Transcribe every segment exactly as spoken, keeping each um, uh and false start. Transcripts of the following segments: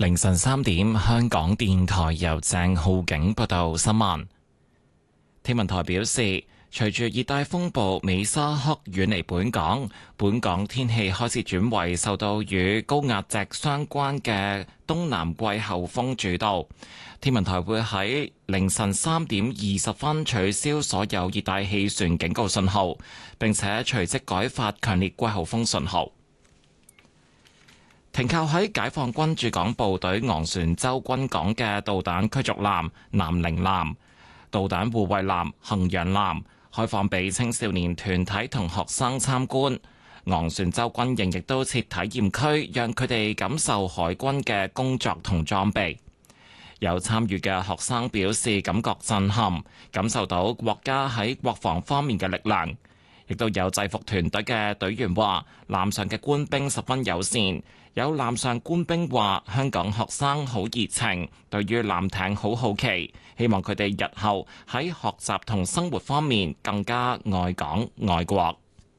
凌晨三點，香港電台由鄭浩景報道新聞。天文台表示，隨住熱帶風暴美沙克遠離本港，本港天氣開始轉為受到與高壓脊相關嘅東南季候風主導。天文台會喺凌晨三點二十分取消所有熱帶氣旋警告信號，並且隨即改發強烈季候風信號。停靠喺解放軍駐港部隊昂船洲軍港嘅導彈驅逐艦南寧艦、導彈護衛艦衡陽艦開放俾青少年團體同學生參觀。昂船洲軍營亦都設體驗區，讓佢哋感受海軍嘅工作同裝備。有參與嘅學生表示感覺震撼，感受到國家喺國防方面嘅力量。亦都有制服團隊嘅隊員話，艦上嘅官兵十分友善。有艦上官兵話，香港學生好熱情，對於艦艇好好奇，希望佢哋日後喺學習同生活方面更加愛港愛國。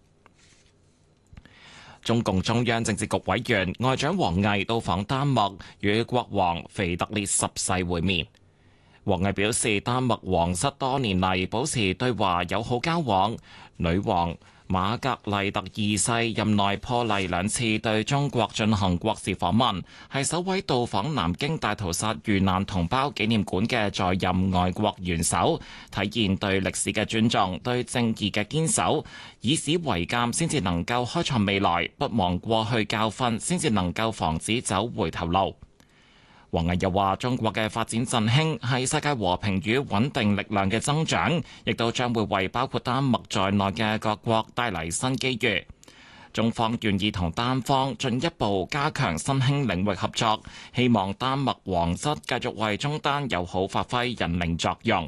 中共中央政治局委員外長王毅到訪丹麥，與國王腓特烈十世會面。王毅表示，丹麥皇室多年嚟保持對華友好交往，女王瑪格麗特二世任內破例兩次對中國進行國事訪問，係首位到訪南京大屠殺遇難同胞紀念館嘅在任外國元首，體現對歷史嘅尊重、對正義嘅堅守，以史為鑑先至能夠開創未來，不忘過去教訓先至能夠防止走回頭路。王毅又話：中國嘅發展振興係世界和平與穩定力量嘅增長，亦都將會為包括丹麥在內嘅各國帶嚟新機遇。中方願意同丹方進一步加強新興領域合作，希望丹麥皇室繼續為中丹友好發揮引領作用。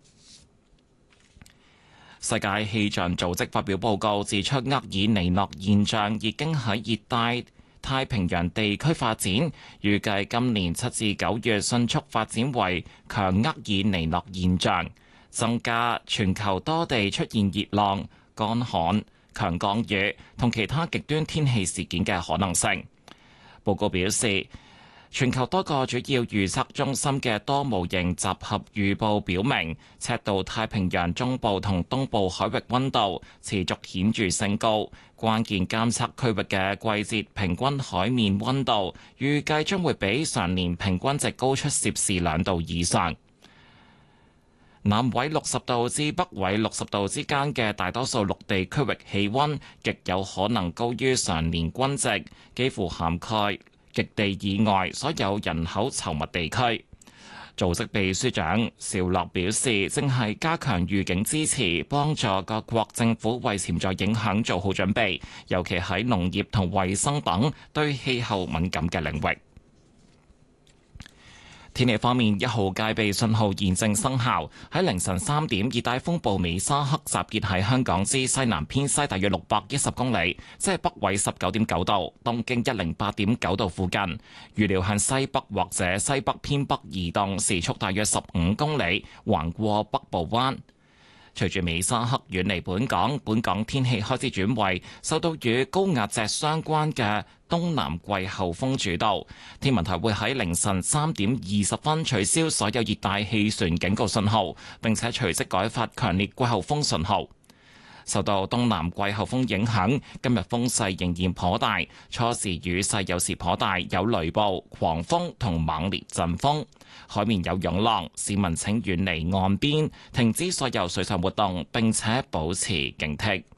世界氣象組織發表報告指出，厄爾尼諾現象已經喺熱帶太平洋地區發展，預計今年七至九月迅速發展為強厄爾尼諾現象，增加全球多地出現熱浪、乾旱、強降雨同其他極端天氣事件嘅可能性。報告表示，全球多個主要預測中心嘅多模型集合預報表明，赤道太平洋中部同東部海域溫度持續顯著升高，關鍵監測區域嘅季節平均海面溫度預計將會比上年平均值高出攝氏兩度以上。南緯六十度至北緯六十度之間嘅大多數陸地區域氣溫極有可能高於上年均值，幾乎涵蓋極地以外所有人口稠密地區。組織秘書長邵樂表示，正係加強預警支持，幫助各國政府為潛在影響做好準備，尤其喺農業同衛生等對氣候敏感嘅領域。天氣方面，一號戒備信號現正生效。喺凌晨三點，熱帶風暴美沙克集結喺香港之西南偏西大約六百一十公里，即係北緯十九點九度、東經一零八點九度附近。預料向西北或者西北偏北移動，時速大約十五公里，橫過北部灣。隨住美沙克遠離本港，本港天氣開始轉為受到與高壓脊相關嘅東南季候風主導。天文台會喺凌晨三點二十分取消所有熱帶氣旋警告信號，並且隨即改發強烈季候風信號。受到東南季候風影響，今日風勢仍然頗大，初時雨勢有時頗大，有雷暴、狂風同猛烈陣風，海面有湧浪，市民請遠離岸邊，停止所有水上活動，並且保持警惕。